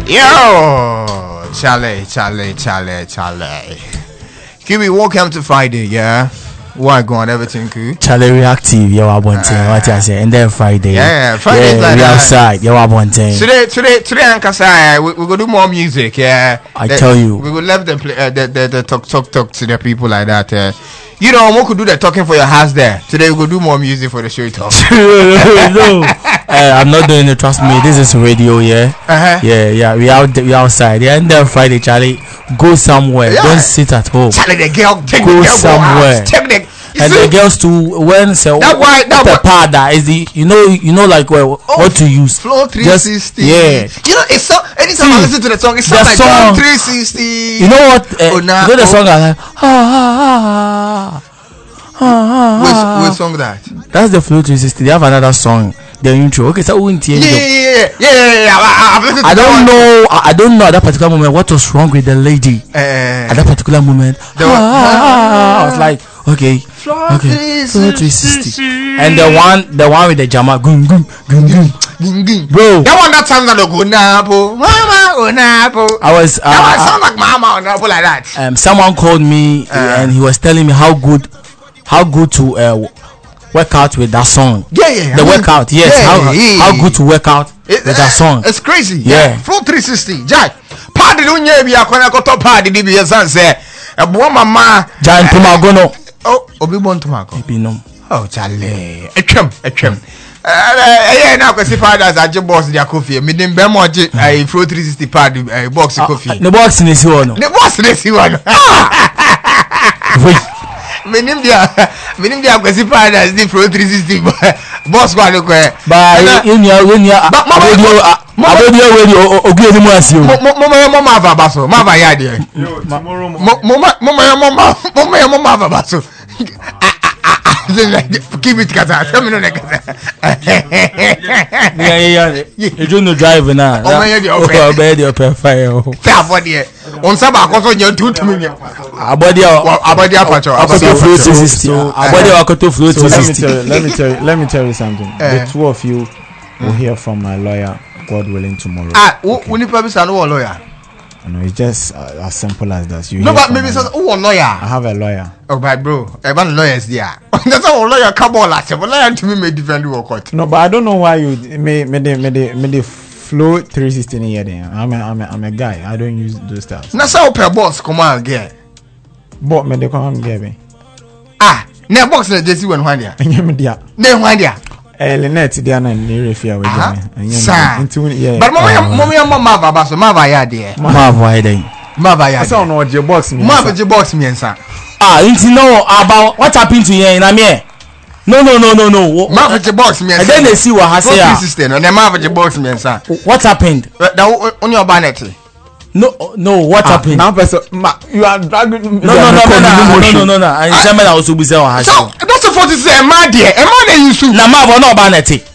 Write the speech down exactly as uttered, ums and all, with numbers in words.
Yo, Charlie, Charlie, Charlie, Charlie. Kiwi, welcome to Friday, yeah? Why going? Everything good? Charlie reactive, yeah, I want to. What I say, and then Friday. Yeah, Friday. Yeah, like we that. outside, yeah, I want to. Today, today, today, Ankasa, we we gonna do more music, yeah. I the, tell you, we will love the, play, uh, the the the talk talk talk to the people like that. Uh. You know, we could do the talking for your house there. Today we will do more music for the show talk. No, uh, I'm not doing it. Trust me, this is radio, yeah. Uh-huh. Yeah, yeah, we out, we outside. Yeah, and then Friday, Charlie, go somewhere. Yeah. Don't sit at home. Charlie, the girl, take Go the girl somewhere. Go out. Take the. And see? the girls too, when say That why- that the why- powder is the, you know, you know, like well, Oh, what to use. Flow three Just- sixty. yeah. You know, it's so. Anytime See, I listen to the song, it the sounds like song- Flow three sixty. You know what? Uh, Oh, nah, you know the oh. song I like. Ah, ah, ah, ah, ah, Which, ah, which song that? That's the Flow three sixty. They have another song. The intro. Okay, so we Yeah, yeah, yeah, yeah, yeah, yeah, yeah. I, I've listened to I that don't one. know. I, I don't know at that particular moment what was wrong with the lady. Uh, At that particular moment, The ah, one- ah, ah, I was like, okay, Flow okay, Flow three sixty. sixty. And the one, the one with the jama, gung gung gung gung, Ging, ging. bro. That one that sounds like Onapo. Mama Onapo. I was. That one Uh, sounds like Mama Onapo like that. um, someone called me Uh. and he was telling me how good, how good to uh, work out with that song. Yeah, yeah. The I mean, workout, yes. yeah, how yeah. how good to work out It- with that song. It's crazy. Yeah. Flow three sixty. Jack. Party don't you be a corner top party di be san say. A boy mama. Giant Tomagono. Oh, obi bon tomako. Maybe no. Oh, Charlie. Etwem, etwem. Eh, eh, na kwesi fathers aje boss dia coffee. Me dem be mo aje eh Flow three sixty pad eh box coffee. The box in this one. The boss dey see one. Wait. Menim dia, menim dia kwesi fathers di Flow three sixty boss kwa ko e. But in your in your But mama- audio mama- audio radio ogu eni mu asi o. Mo mo mo mo ma va baso, ma va ya de. Yo, tomorrow Mo morning. mo ma mo mo mo ma mo mo mo ma va baso. Keep it kata, tell me no kata. Yeah yeah yeah. You don't know drive na. Oh, man, you dey open. Oh, be dey open fire. Fair for there. On saba akoso nye two to me. Abodi Abadi apacho. akoto flow three sixty. Abodi akoto flow So three let me sixty. tell you, let me tell you, let me tell you something. Eh. The two of you will hear from my lawyer, God willing, tomorrow. Ah, we need probably say no lawyer. You know, it's just uh, as simple as that. You No, hear but from maybe my say lawyer. oh lawyer. I have a lawyer. Oh, but bro, I want lawyers there. That's how lawyer come on last. But lawyer to me may defend you or court. No, but I don't know why you may may they may they may they flow three sixty in here. Then I'm a I'm a I'm a guy. I don't use those stuff. That's how per boss come on again. But may they come and get me. Ah, na box na J C one one there. And you me there. Na one there. Eh, Lynette, they are not near fear with Aha. me. And you Sir. into yeah. But mama mama mama va baso, ma va ya there. Ma avoid them. Ma va ya. I saw no your box me. Ma va je box me ensa. Ah, you know about what happened to you in Amie? No no no no no. Ma va je box me ensa. And then they see what has Flow three here. sixty no, na ma va je box me ensa. What happened? Da on your banet. No no. What happened? Now, person, ma, you are dragging. No no no no no no no no. And German also be say what has. So, that's a forty say ma there. E ma na you su. Na ma vo no ba na ti.